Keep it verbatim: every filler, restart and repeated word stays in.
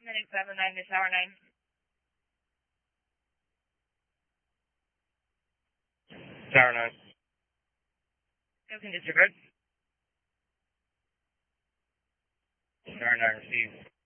Medic seven nine to Tower nine. Tower nine. Go can disregard. Tower nine received.